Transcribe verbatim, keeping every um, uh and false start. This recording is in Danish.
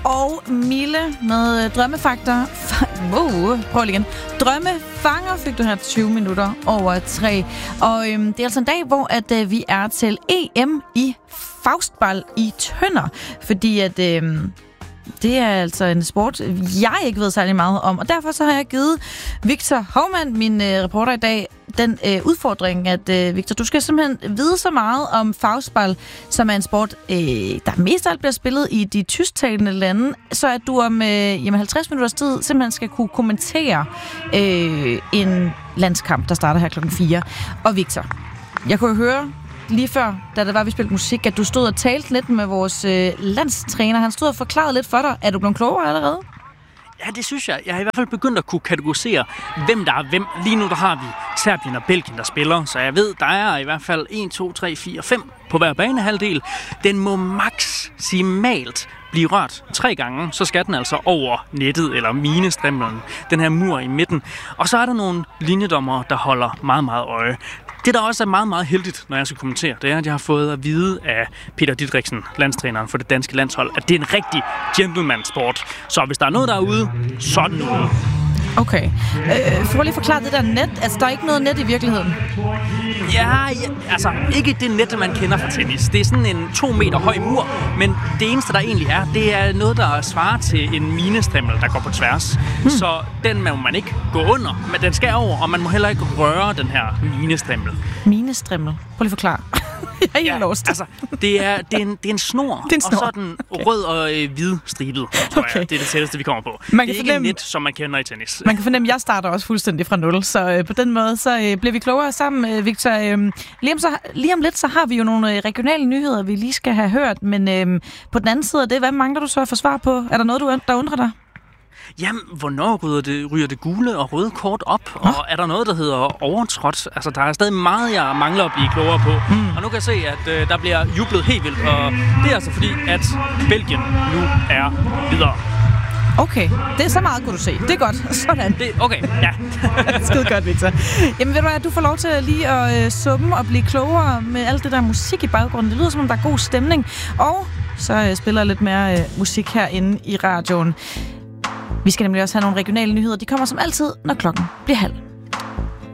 Og Mille med drømmefaktor. Wow, prøv lige igen. Drømmefanger fik du her tyve minutter over tre. Og øhm, det er altså en dag, hvor at, øh, vi er til E M i faustball i Tønder. Fordi at... Øh, Det er altså en sport, jeg ikke ved særlig meget om, og derfor så har jeg givet Victor Hovmand, min øh, reporter i dag, den øh, udfordring, at øh, Victor, du skal simpelthen vide så meget om faustball, som er en sport, øh, der mest af alt bliver spillet i de tysktalende lande, så at du om øh, jamen halvtreds minutters tid simpelthen skal kunne kommentere øh, en landskamp, der starter her klokken fire. Og Victor, jeg kunne høre lige før, da det var, vi spillede musik, at du stod og talte lidt med vores øh, landstræner. Han stod og forklarede lidt for dig. Er du blevet klogere allerede? Ja, det synes jeg. Jeg har i hvert fald begyndt at kunne kategorisere, hvem der er hvem. Lige nu der har vi Serbien og Belgien, der spiller. Så jeg ved, der er i hvert fald en, to, tre, fire, fem på hver banehalvdel. Den må max simalt blive rørt tre gange, så skal den altså over nettet eller minestrimlen, den her mur i midten. Og så er der nogle linjedommere, der holder meget, meget øje. Det, der også er meget, meget heldigt, når jeg skal kommentere, det er, at jeg har fået at vide af Peter Didriksen, landstræneren for det danske landshold, at det er en rigtig gentleman-sport. Så hvis der er noget derude, så er den ude. Okay. Øh, for lige forklare det der net. Altså, der er ikke noget net i virkeligheden? Ja, ja, altså ikke det net, man kender fra tennis. Det er sådan en to meter høj mur, men det eneste, der egentlig er, det er noget, der svarer til en minestrimmel, der går på tværs. Hmm. Så den må man ikke gå under, men den skal over, og man må heller ikke røre den her minestrimmel. Minestrimmel? Prøv lige forklare. Jeg er helt ja, lost. Altså, det er, det, er en, det er en snor, det er en snor. Og så er den okay. rød og øh, hvid stribet, tror okay. jeg. Det er det tætteste, vi kommer på. Man det er fornemme, ikke net, som man kender i tennis. Man kan fornemme, at jeg starter også fuldstændig fra nul, så øh, på den måde, så øh, bliver vi klogere sammen, øh, Victor. Øh, lige, om så, lige om lidt, så har vi jo nogle øh, regionale nyheder, vi lige skal have hørt, men øh, på den anden side af det, hvad mangler du så at få svar på? Er der noget, du, der undrer dig? Jamen, hvornår ryger det, ryger det gule og røde kort op? Hå? Og er der noget, der hedder overtrådt? Altså, der er stadig meget, jeg mangler at blive klogere på. Mm. Og nu kan jeg se, at øh, der bliver jublet helt vildt. Og det er altså fordi, at Belgien nu er videre. Okay, det er så meget, kunne du se. Det er godt. Sådan. Det, okay, ja. Skide godt, Victor. Jamen, ved du hvad, du får lov til lige at øh, summe og blive klogere med alt det der musik i baggrunden. Det lyder som om, der er god stemning. Og så øh, spiller jeg lidt mere øh, musik herinde i radioen. Vi skal nemlig også have nogle regionale nyheder. De kommer som altid, når klokken bliver halv.